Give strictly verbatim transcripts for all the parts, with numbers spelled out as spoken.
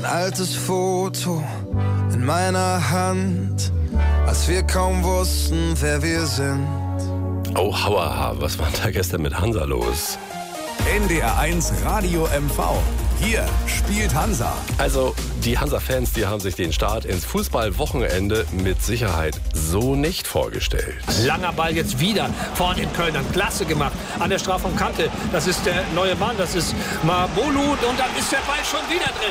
altes Foto in meiner Hand, als wir kaum wussten, wer wir sind. Oh, hauaha, was war da gestern mit Hansa los? N D R eins Radio M V. Hier spielt Hansa. Also, die Hansa-Fans, die haben sich den Start ins Fußballwochenende mit Sicherheit so nicht vorgestellt. Langer Ball jetzt wieder vorne in Köln, hat klasse gemacht. An der Strafraumkante, das ist der neue Mann, das ist Mabolu und dann ist der Ball schon wieder drin.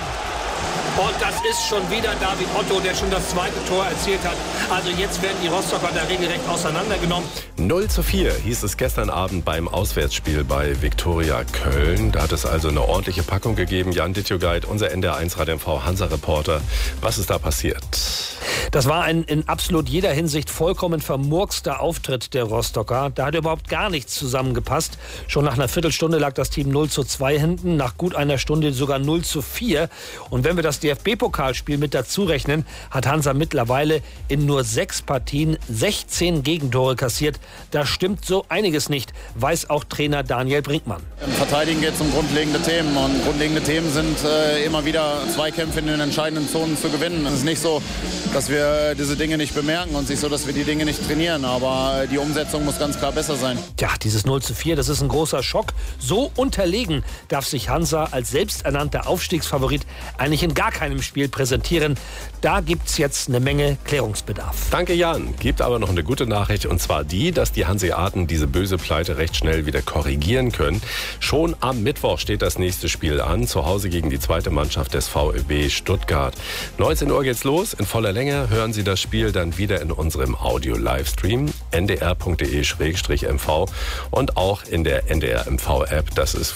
Und das ist schon wieder David Otto, der schon das zweite Tor erzielt hat. Also jetzt werden die Rostocker da regelrecht auseinandergenommen. null zu vier hieß es gestern Abend beim Auswärtsspiel bei Viktoria Köln. Da hat es also eine ordentliche Packung gegeben. Jan Dittjogait, unser N D R eins Radio M V Hansa-Reporter. Was ist da passiert? Das war ein in absolut jeder Hinsicht vollkommen vermurkster Auftritt der Rostocker. Da hat überhaupt gar nichts zusammengepasst. Schon nach einer Viertelstunde lag das Team null zu zwei hinten, nach gut einer Stunde sogar null zu vier. Und wenn wir das D F B-Pokalspiel mit dazu rechnen, hat Hansa mittlerweile in nur sechs Partien sechzehn Gegentore kassiert. Da stimmt so einiges nicht, weiß auch Trainer Daniel Brinkmann. Im Verteidigen geht es um grundlegende Themen. Und grundlegende Themen sind äh, immer wieder Zweikämpfe in den entscheidenden Zonen zu gewinnen. Es ist nicht so, dass wir diese Dinge nicht bemerken und sich so, dass wir die Dinge nicht trainieren. Aber die Umsetzung muss ganz klar besser sein. Tja, dieses null zu vier, das ist ein großer Schock. So unterlegen darf sich Hansa als selbsternannter Aufstiegsfavorit eigentlich in gar keinem Spiel präsentieren. Da gibt's jetzt eine Menge Klärungsbedarf. Danke, Jan. Gibt aber noch eine gute Nachricht, und zwar die, dass die Hanseaten diese böse Pleite recht schnell wieder korrigieren können. Schon am Mittwoch steht das nächste Spiel an, zu Hause gegen die zweite Mannschaft des VfB Stuttgart. neunzehn Uhr geht's los. In voller Länge hören Sie das Spiel dann wieder in unserem Audio-Livestream n d r punkt d e slash m v und auch in der N D R M V-App. Das ist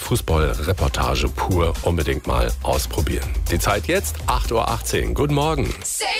Fußballreportage pur. Unbedingt mal ausprobieren. Die Zeit jetzt, acht Uhr achtzehn. Guten Morgen.